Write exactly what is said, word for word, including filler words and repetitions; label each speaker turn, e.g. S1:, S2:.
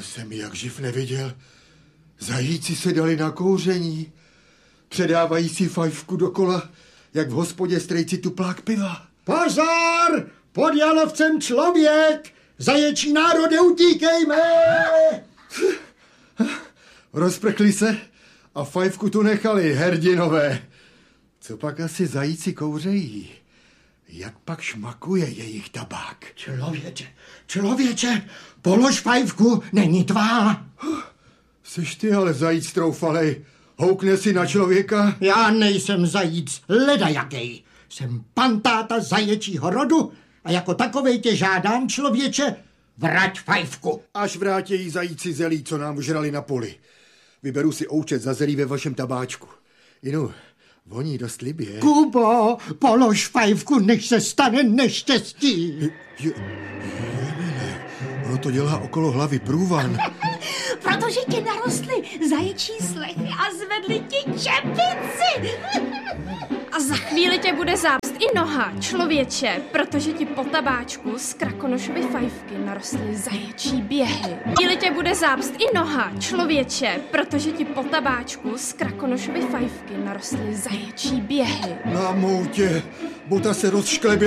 S1: jsem jak živ neviděl. Zajíci se dali na kouření. Předávají si fajfku dokola, jak v hospodě strejci tuplák piva.
S2: Pozor! Pod jalovcem člověk! Zaječí národe, utíkejme!
S1: Rozprchli se a fajfku tu nechali, herdinové. Co pak asi zajíci kouřejí? Jak pak šmakuje jejich tabák?
S2: Člověče, člověče, polož fajfku, není tvá.
S1: Seš ty ale zajíc troufalej. Houkne si na člověka?
S2: Já nejsem zajíc, ledajakej. Jsem pantáta zaječího rodu a jako takovej tě žádám, člověče, vrať fajfku.
S1: Až vrátějí zajíci zelí, co nám žrali na poli. Vyberu si oučet za zelí ve vašem tabáčku. Inu, voní dost libě.
S2: Kubo, polož fajfku, než se stane neštěstí.
S1: Je, je, jemine, ono to dělá okolo hlavy průvan.
S3: Protože ti narostly zaječí slechy a zvedli ti čepici.
S4: A za chvíli tě bude zápst i noha, člověče, protože ti po tabáčku z Krakonošovy fajfky narostly zaječí běhy. Za chvíli tě bude zápst i noha, člověče, protože ti po tabáčku z Krakonošovy fajfky narostly zaječí běhy.
S1: Na moutě, bota se rozšklebila.